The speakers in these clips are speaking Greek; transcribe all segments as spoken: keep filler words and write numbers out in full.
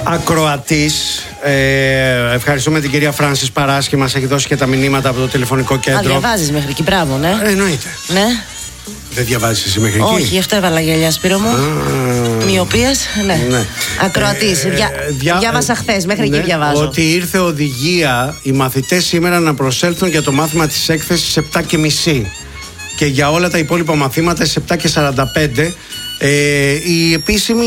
ακροατής. Ε, ευχαριστούμε την κυρία Φράνσις Παράσχη, μας έχει δώσει και τα μηνύματα από το τηλεφωνικό κέντρο. Α, διαβάζεις μέχρι εκεί, μπράβο, ναι. Ε, εννοείται. Ναι. Δεν διαβάζεις εσύ μέχρι εκεί? Όχι, γι' αυτό έβαλα γυαλιά, Σπύρο μου. Ah. Μοιοπίας, ναι. ναι. Ακροατής. Ε, Δια... δια... Διάβασα χθες, μέχρι ναι, εκεί διαβάζω. Ότι ήρθε οδηγία οι μαθητές σήμερα να προσέλθουν για το μάθημα της έκθεσης επτά και μισή. Και για όλα τα υπόλοιπα μαθήματα στις επτά και σαράντα πέντε. Ε, η, επίσημη,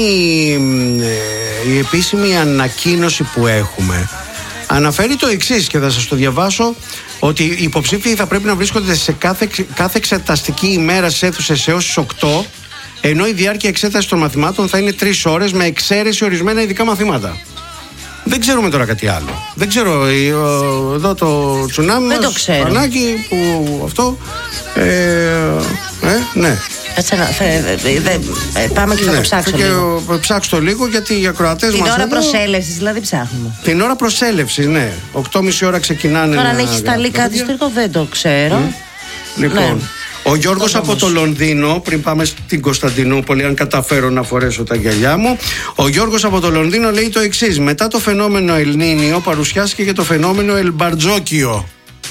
ε, η επίσημη ανακοίνωση που έχουμε αναφέρει το εξής και θα σας το διαβάσω, ότι οι υποψήφιοι θα πρέπει να βρίσκονται σε κάθε, κάθε εξεταστική ημέρα στις αίθουσες έως τις οκτώ, ενώ η διάρκεια εξέτασης των μαθημάτων θα είναι τρεις ώρες με εξαίρεση ορισμένα ειδικά μαθήματα. Δεν ξέρουμε τώρα κάτι άλλο. Δεν ξέρω, εδώ το τσουνάμι δεν μας, το ξέρω. Πανάκι, που αυτό ε, ε, ναι. Έτσι, θε, δε, δε, πάμε και θα ναι, το ψάξω και λίγο. Ψάξω το λίγο, γιατί οι ακροατές την μας ώρα εδώ, προσέλευσης δηλαδή ψάχνουμε. Την ώρα προσέλευσης, ναι. οκτώ και μισή ώρα ξεκινάνε. Τώρα αν έχει σταλεί κάτι στο δεν το ξέρω. Mm. Λοιπόν, ναι. Ο Γιώργος το από το Λονδίνο, πριν πάμε στην Κωνσταντινούπολη, αν καταφέρω να φορέσω τα γυαλιά μου. Ο Γιώργος από το Λονδίνο λέει το εξής: μετά το φαινόμενο Ελνίνιο παρουσιάστηκε και το φαινόμενο Ελμπαρτζόκιο.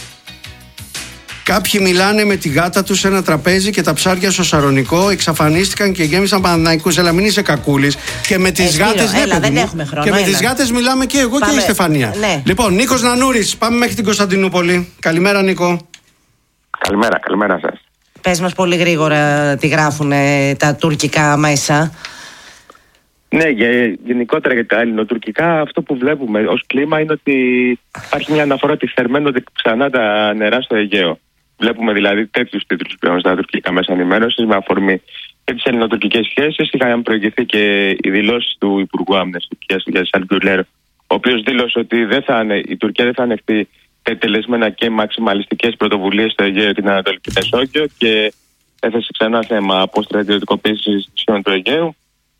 Κάποιοι μιλάνε με τη γάτα τους σε ένα τραπέζι και τα ψάρια στο Σαρονικό εξαφανίστηκαν και γέμισαν Παναθηναϊκούς. Έλα, μην είσαι κακούλης. Και με τις ε, γάτες έλα, δεν έχουμε χρόνο. Και με έλα. τις γάτες μιλάμε και εγώ πάμε. Και η Στεφανία. Ναι. Λοιπόν, Νίκος Νανούρης, πάμε μέχρι την Κωνσταντινούπολη. Καλημέρα, Νίκο. Καλημέρα, καλημέρα σας. Πες μας πολύ γρήγορα τι γράφουν τα τουρκικά μέσα. Ναι, γενικότερα για τα ελληνοτουρκικά, αυτό που βλέπουμε ως κλίμα είναι ότι υπάρχει μια αναφορά ότι θερμαίνονται ξανά τα νερά στο Αιγαίο. Βλέπουμε δηλαδή τέτοιους τίτλους πλέον στα τουρκικά μέσα ενημέρωσης με αφορμή και τις ελληνοτουρκικές σχέσεις. Είχαν προηγηθεί και οι δηλώσεις του Υπουργού Άμυνας της Τουρκίας, του Γιάννη Γκουλέρ, ο οποίος δήλωσε ότι δεν θα, η Τουρκία δεν θα ανεχτεί τελεσμένα και μαξιμαλιστικές πρωτοβουλίες στο Αιγαίο και την Ανατολική Μεσόγειο και έθεσε ξανά θέμα αποστρατιωτικοποίησης νησιών του Αιγαίου.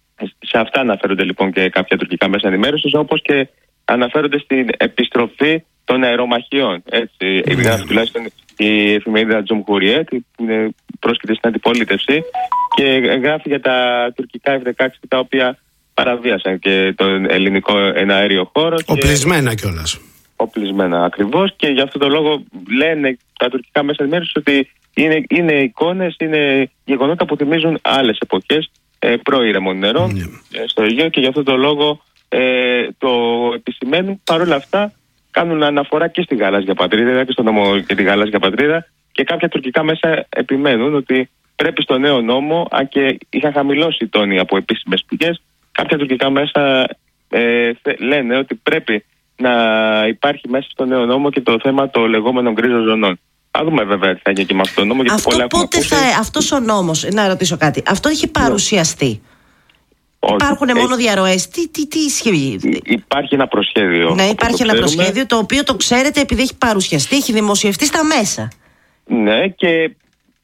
Σε αυτά αναφέρονται λοιπόν και κάποια τουρκικά μέσα ενημέρωσης, όπως και αναφέρονται στην επιστροφή των αερομαχιών. Έτσι, mm. γράφει τουλάχιστον η εφημερίδα Τζουμχουριέτ, που είναι πρόσκειται στην αντιπολίτευση, και γράφει για τα τουρκικά εφ δεκαέξι τα οποία παραβίασαν και τον ελληνικό εναέριο χώρο. Οπλισμένα κιόλας. Οπλισμένα ακριβώς, και για αυτόν τον λόγο λένε τα τουρκικά μέσα ενημέρωσης ότι είναι, είναι εικόνες, είναι γεγονότα που θυμίζουν άλλες εποχές ε, προ-ήρεμων νερών mm. ε, στο Αιγαίο, και για αυτόν τον λόγο ε, το επισημαίνουν. Παρ' όλα αυτά κάνουν αναφορά και στη γαλάζια πατρίδα και στον νόμο και τη γαλάζια πατρίδα, και κάποια τουρκικά μέσα επιμένουν ότι πρέπει στο νέο νόμο, αν και είχαν χαμηλώσει τόνοι από επίσημες πηγές, κάποια τουρκικά μέσα ε, λένε ότι πρέπει να υπάρχει μέσα στο νέο νόμο και το θέμα των λεγόμενων γκρίζων ζωνών. Α δούμε βέβαια τι θα γίνει και με αυτόν τον νόμο. Αυτό γιατί πότε θα, αυτός ο νόμος, να ρωτήσω κάτι, αυτό έχει παρουσιαστεί? Όχι. Υπάρχουν έχει... μόνο διαρροές. Τι, τι, τι ισχύει? Υπάρχει ένα προσχέδιο. Ναι, υπάρχει ένα προσχέδιο το οποίο το ξέρετε επειδή έχει παρουσιαστεί, έχει δημοσιευτεί στα μέσα. Ναι, και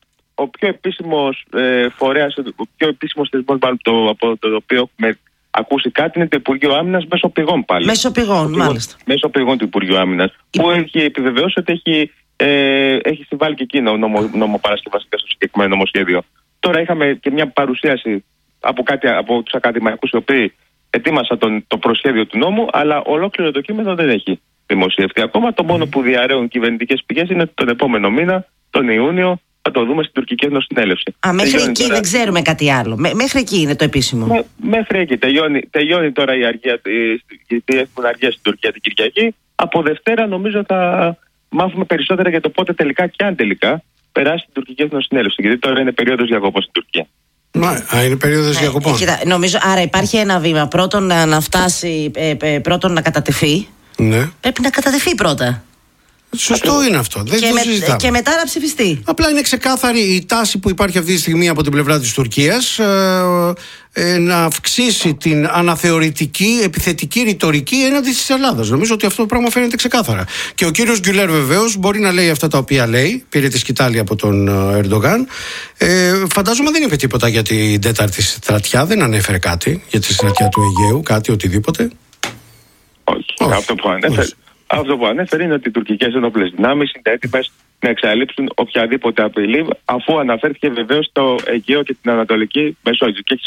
ο πιο επίσημος ε, φορέας, ο πιο επίσημος θεσμός το, από το οποίο έχουμε ακούσει κάτι είναι το Υπουργείο Άμυνας μέσω πηγών πάλι. Μέσω πηγών, μάλιστα. Μέσω πηγών του Υπουργείου Άμυνας, Η... που έχει επιβεβαιώσει ότι έχει, ε, έχει συμβάλει και εκείνο νομο, νομοπαρασκευαστικά στο συγκεκριμένο νομοσχέδιο. Τώρα είχαμε και μια παρουσίαση από, κάτι, από τους ακαδημαϊκούς οι οποίοι ετοίμασαν τον, το προσχέδιο του νόμου, αλλά ολόκληρο το κείμενο δεν έχει δημοσιευτεί ακόμα. Το μόνο που διαρρέουν κυβερνητικές πηγές είναι τον επόμενο μήνα, τον Ιούνιο, θα το δούμε στην τουρκική εθνοσυνέλευση. Α, μέχρι τελειώνει εκεί τώρα... δεν ξέρουμε κάτι άλλο. Μέ, μέχρι εκεί είναι το επίσημο. Μέ, μέχρι εκεί τελειώνει, τελειώνει τώρα η αργία, γιατί έχουν αργία στην Τουρκία την Κυριακή. Από Δευτέρα νομίζω θα μάθουμε περισσότερα για το πότε τελικά και αν τελικά περάσει την τουρκική εθνοσυνέλευση. Γιατί τώρα είναι περίοδος διακοπών στην Τουρκία. Μα, είναι περίοδος ναι, διακοπών. Κοίτα, νομίζω, άρα υπάρχει ένα βήμα. Πρώτον να, να φτάσει, ε, ε, πρώτον να κατατεθεί. Ναι. Πρέπει να κατατεθεί πρώτα. Σωστό Ακριβώς. Είναι αυτό. Δεν και, το με, συζητάμε. και μετά να ψηφιστεί. Απλά είναι ξεκάθαρη η τάση που υπάρχει αυτή τη στιγμή από την πλευρά της Τουρκίας ε, ε, να αυξήσει την αναθεωρητική, επιθετική ρητορική έναντι της Ελλάδας. Νομίζω ότι αυτό το πράγμα φαίνεται ξεκάθαρα. Και ο κύριος Γκουλέρ βεβαίως μπορεί να λέει αυτά τα οποία λέει. Πήρε τη σκητάλη από τον Ερντογάν. Ε, φαντάζομαι δεν είπε τίποτα για την τέταρτη στρατιά. Δεν ανέφερε κάτι για τη στρατιά του Αιγαίου, κάτι οτιδήποτε. Όχι. Όχι. Αυτό που ανέφερε. Αυτό που ανέφερε είναι ότι οι τουρκικές ενόπλες δυνάμεις είναι έτοιμες να εξαλείψουν οποιαδήποτε απειλή, αφού αναφέρθηκε βεβαίως στο Αιγαίο και την Ανατολική Μεσόγειο. Και έχει